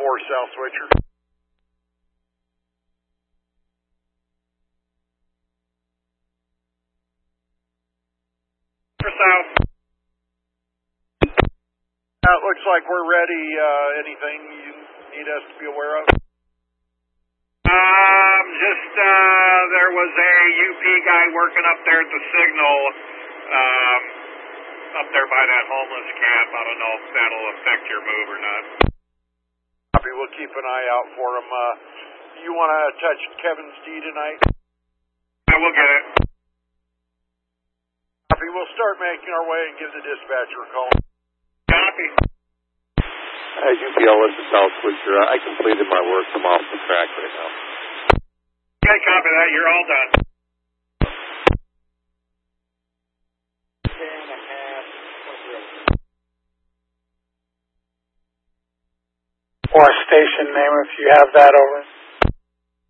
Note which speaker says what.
Speaker 1: South Switcher. South. It looks like we're ready. Anything you need us to be aware of? There was a UP guy working up there at the signal, up there by that homeless camp. I don't know if that'll affect your move or not. Copy. We'll keep an eye out for him. You want to touch Kevin's D tonight? I will get it. Copy. We'll start making our way and give the dispatcher a call. Copy.
Speaker 2: UPL, this is South Switcher. I completed my work. I'm off the track right now.
Speaker 1: Okay, copy that. You're all done.
Speaker 3: Or station name if you have that, over.